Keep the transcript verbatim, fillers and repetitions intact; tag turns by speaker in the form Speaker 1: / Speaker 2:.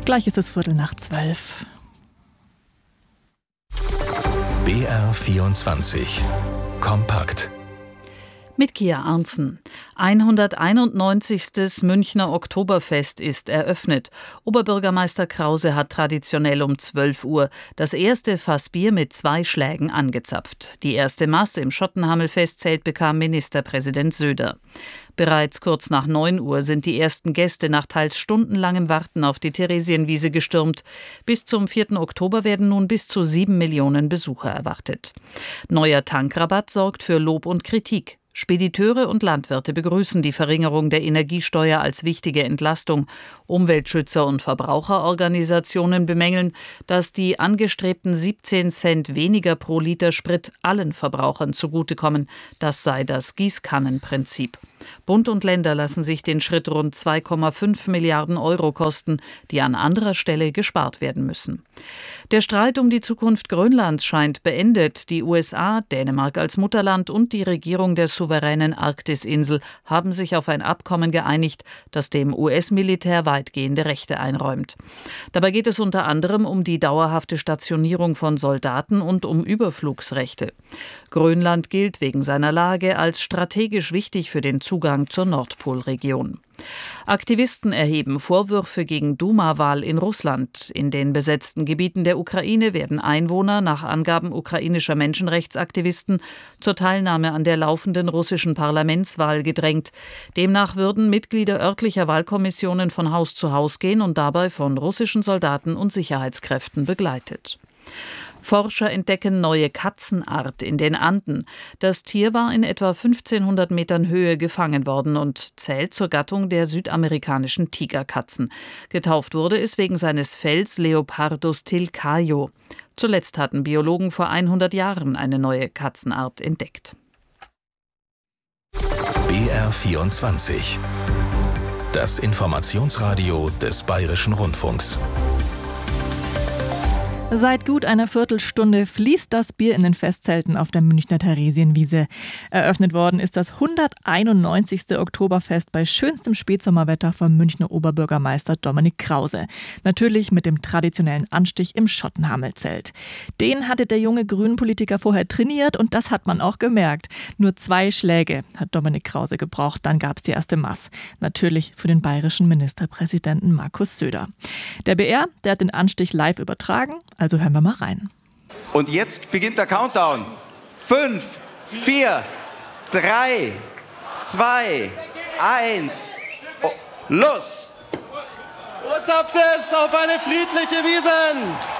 Speaker 1: Gleich ist es Viertel nach zwölf.
Speaker 2: B R vierundzwanzig. Kompakt.
Speaker 3: Mit Kia Arntzen. hunderteinundneunzigstes Münchner Oktoberfest ist eröffnet. Oberbürgermeister Krause hat traditionell um zwölf Uhr das erste Fass Bier mit zwei Schlägen angezapft. Die erste Masse im Schottenhamel-Festzelt bekam Ministerpräsident Söder. Bereits kurz nach neun Uhr sind die ersten Gäste nach teils stundenlangem Warten auf die Theresienwiese gestürmt. Bis zum vierten Oktober werden nun bis zu sieben Millionen Besucher erwartet. Neuer Tankrabatt sorgt für Lob und Kritik. Spediteure und Landwirte begrüßen die Verringerung der Energiesteuer als wichtige Entlastung. Umweltschützer und Verbraucherorganisationen bemängeln, dass die angestrebten siebzehn Cent weniger pro Liter Sprit allen Verbrauchern zugutekommen. Das sei das Gießkannenprinzip. Bund und Länder lassen sich den Schritt rund zwei Komma fünf Milliarden Euro kosten, die an anderer Stelle gespart werden müssen. Der Streit um die Zukunft Grönlands scheint beendet. Die U S A, Dänemark als Mutterland und die Regierung der souveränen Arktisinsel haben sich auf ein Abkommen geeinigt, das dem U S-Militär weitgehende Rechte einräumt. Dabei geht es unter anderem um die dauerhafte Stationierung von Soldaten und um Überflugsrechte. Grönland gilt wegen seiner Lage als strategisch wichtig für den Zugang zur Nordpolregion. Aktivisten erheben Vorwürfe gegen Duma-Wahl in Russland. In den besetzten Gebieten der Ukraine werden Einwohner nach Angaben ukrainischer Menschenrechtsaktivisten zur Teilnahme an der laufenden russischen Parlamentswahl gedrängt. Demnach würden Mitglieder örtlicher Wahlkommissionen von Haus zu Haus gehen und dabei von russischen Soldaten und Sicherheitskräften begleitet. Forscher entdecken neue Katzenart in den Anden. Das Tier war in etwa fünfzehnhundert Metern Höhe gefangen worden und zählt zur Gattung der südamerikanischen Tigerkatzen. Getauft wurde es wegen seines Fells Leopardus tilcaio. Zuletzt hatten Biologen vor hundert Jahren eine neue Katzenart entdeckt.
Speaker 2: B R vierundzwanzig. Das Informationsradio des Bayerischen Rundfunks.
Speaker 1: Seit gut einer Viertelstunde fließt das Bier in den Festzelten auf der Münchner Theresienwiese. Eröffnet worden ist das hunderteinundneunzigste Oktoberfest bei schönstem Spätsommerwetter vom Münchner Oberbürgermeister Dominik Krause. Natürlich mit dem traditionellen Anstich im Schottenhamelzelt. Den hatte der junge Grünen-Politiker vorher trainiert und das hat man auch gemerkt. Nur zwei Schläge hat Dominik Krause gebraucht, dann gab es die erste Maß. Natürlich für den bayerischen Ministerpräsidenten Markus Söder. Der B R, der hat den Anstich live übertragen. Also hören wir mal rein.
Speaker 4: Und jetzt beginnt der Countdown. Fünf, vier, drei, zwei, eins, oh, los!
Speaker 5: Urzapft es auf eine friedliche Wiesn!